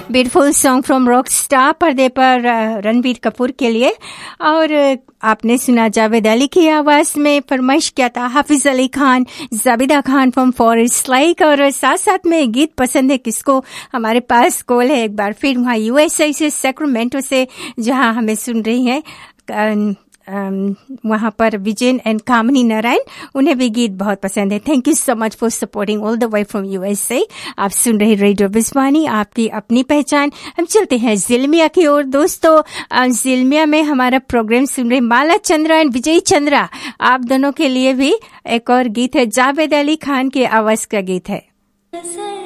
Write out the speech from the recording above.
Beautiful song from rock star पर्दे पर रणबीर कपूर के लिए। और आपने सुना जावेद अली की आवाज में, फरमाइश किया था हाफिज Ali Khan, जाबिदा Khan from forest like. और साथ साथ में गीत पसंद है किसको, हमारे पास कॉल है एक बार फिर वहाँ यूएसए से सैक्रामेंटो से, जहाँ हमें सुन रही हैं वहाँ पर विजयन एंड कामनी नारायण, उन्हें भी गीत बहुत पसंद है। Thank you so much for supporting all the way from USA. आप सुन रहे रेडियो विस्वानी, आपकी अपनी पहचान। हम चलते हैं जिलमिया की ओर। दोस्तों, जिलमिया में हमारा प्रोग्राम सुन रहे माला चंद्रा एंड विजय चंद्रा, आप दोनों के लिए भी एक और गीत है, जावेद अली खान की आवाज का गीत है।